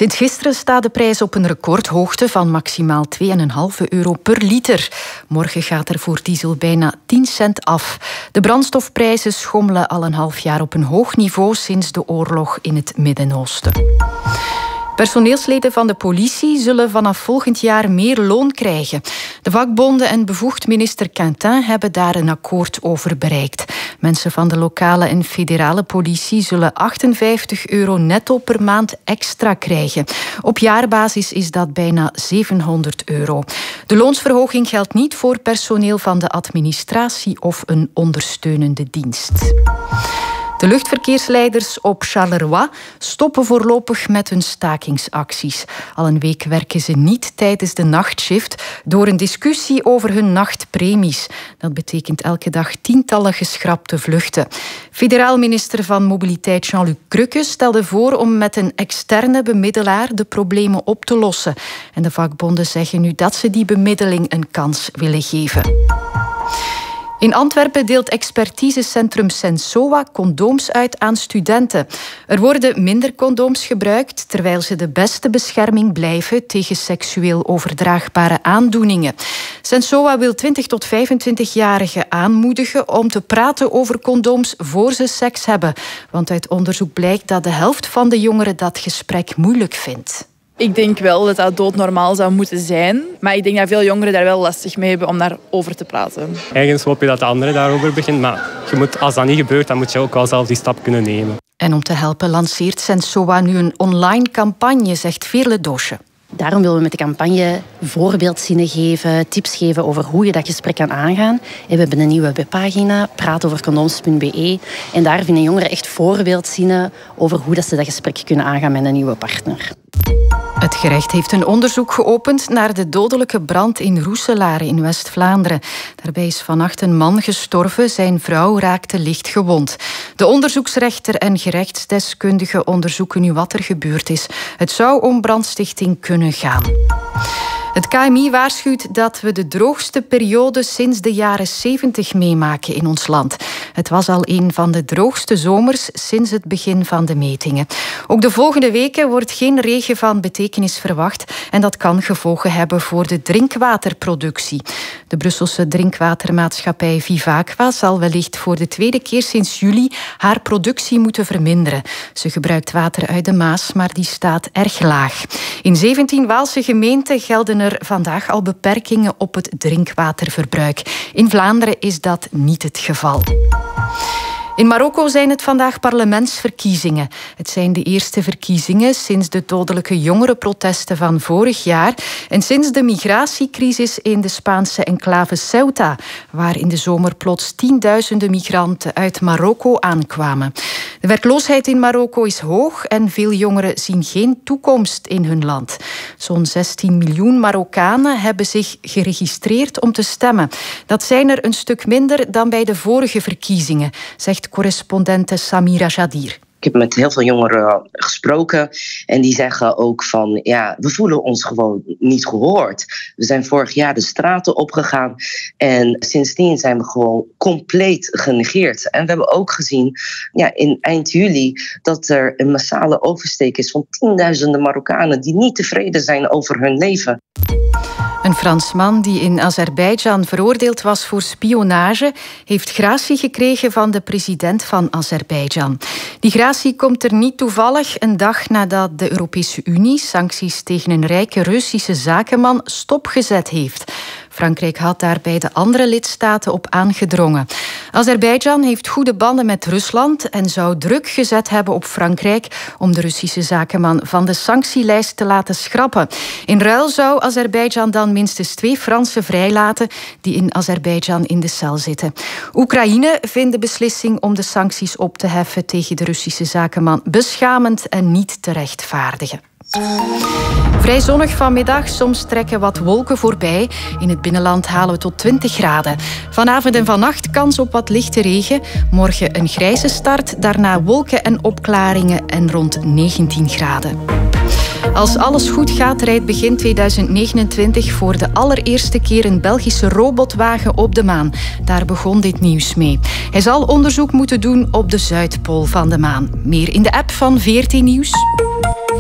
Sinds gisteren staat de prijs op een recordhoogte van maximaal €2,5 per liter. Morgen gaat er voor diesel bijna 10 cent af. De brandstofprijzen schommelen al een half jaar op een hoog niveau sinds de oorlog in het Midden-Oosten. Personeelsleden van de politie zullen vanaf volgend jaar meer loon krijgen. De vakbonden en bevoegd minister Quintin hebben daar een akkoord over bereikt. Mensen van de lokale en federale politie zullen €58 netto per maand extra krijgen. Op jaarbasis is dat bijna €700. De loonsverhoging geldt niet voor personeel van de administratie of een ondersteunende dienst. De luchtverkeersleiders op Charleroi stoppen voorlopig met hun stakingsacties. Al een week werken ze niet tijdens de nachtshift door een discussie over hun nachtpremies. Dat betekent elke dag tientallen geschrapte vluchten. Federaal minister van Mobiliteit Jean-Luc Crukke stelde voor om met een externe bemiddelaar de problemen op te lossen. En de vakbonden zeggen nu dat ze die bemiddeling een kans willen geven. In Antwerpen deelt expertisecentrum Sensoa condooms uit aan studenten. Er worden minder condooms gebruikt, terwijl ze de beste bescherming blijven tegen seksueel overdraagbare aandoeningen. Sensoa wil 20 tot 25-jarigen aanmoedigen om te praten over condooms voor ze seks hebben. Want uit onderzoek blijkt dat de helft van de jongeren dat gesprek moeilijk vindt. Ik denk wel dat dat doodnormaal zou moeten zijn. Maar ik denk dat veel jongeren daar wel lastig mee hebben om daarover te praten. Ergens hoop je dat de andere daarover begint. Maar als dat niet gebeurt, dan moet je ook wel zelf die stap kunnen nemen. En om te helpen lanceert Sensoa nu een online campagne, zegt Veerle Doosje. Daarom willen we met de campagne voorbeeldzinnen geven, tips geven over hoe je dat gesprek kan aangaan. En we hebben een nieuwe webpagina, praatovercondooms.be. En daar vinden jongeren echt voorbeeldzinnen over hoe dat ze dat gesprek kunnen aangaan met een nieuwe partner. Het gerecht heeft een onderzoek geopend naar de dodelijke brand in Roeselare in West-Vlaanderen. Daarbij is vannacht een man gestorven, zijn vrouw raakte licht gewond. De onderzoeksrechter en gerechtsdeskundigen onderzoeken nu wat er gebeurd is. Het zou om brandstichting kunnen gaan. Het KMI waarschuwt dat we de droogste periode sinds de jaren 70 meemaken in ons land. Het was al een van de droogste zomers sinds het begin van de metingen. Ook de volgende weken wordt geen regen van betekenis verwacht en dat kan gevolgen hebben voor de drinkwaterproductie. De Brusselse drinkwatermaatschappij Vivaqua zal wellicht voor de tweede keer sinds juli haar productie moeten verminderen. Ze gebruikt water uit de Maas, maar die staat erg laag. In 17 Waalse gemeenten gelden er vandaag al beperkingen op het drinkwaterverbruik. In Vlaanderen is dat niet het geval. In Marokko zijn het vandaag parlementsverkiezingen. Het zijn de eerste verkiezingen sinds de dodelijke jongerenprotesten van vorig jaar en sinds de migratiecrisis in de Spaanse enclave Ceuta, waar in de zomer plots tienduizenden migranten uit Marokko aankwamen. De werkloosheid in Marokko is hoog en veel jongeren zien geen toekomst in hun land. Zo'n 16 miljoen Marokkanen hebben zich geregistreerd om te stemmen. Dat zijn er een stuk minder dan bij de vorige verkiezingen, zegt correspondente Samira Jadir. Ik heb met heel veel jongeren gesproken en die zeggen ook van ja, we voelen ons gewoon niet gehoord. We zijn vorig jaar de straten opgegaan en sindsdien zijn we gewoon compleet genegeerd. En we hebben ook gezien in eind juli dat er een massale oversteek is van tienduizenden Marokkanen die niet tevreden zijn over hun leven. Een Fransman die in Azerbeidzjan veroordeeld was voor spionage heeft gratie gekregen van de president van Azerbeidzjan. Die gratie komt er niet toevallig een dag nadat de Europese Unie sancties tegen een rijke Russische zakenman stopgezet heeft. Frankrijk had daar bij de andere lidstaten op aangedrongen. Azerbeidzjan heeft goede banden met Rusland en zou druk gezet hebben op Frankrijk om de Russische zakenman van de sanctielijst te laten schrappen. In ruil zou Azerbeidzjan dan minstens 2 Fransen vrijlaten die in Azerbeidzjan in de cel zitten. Oekraïne vindt de beslissing om de sancties op te heffen tegen de Russische zakenman beschamend en niet te rechtvaardigen. Vrij zonnig vanmiddag, soms trekken wat wolken voorbij. In het binnenland halen we tot 20 graden. Vanavond en vannacht kans op wat lichte regen. Morgen een grijze start, daarna wolken en opklaringen en rond 19 graden. Als alles goed gaat, rijdt begin 2029 voor de allereerste keer een Belgische robotwagen op de maan. Daar begon dit nieuws mee. Hij zal onderzoek moeten doen op de Zuidpool van de maan. Meer in de app van VRT Nieuws.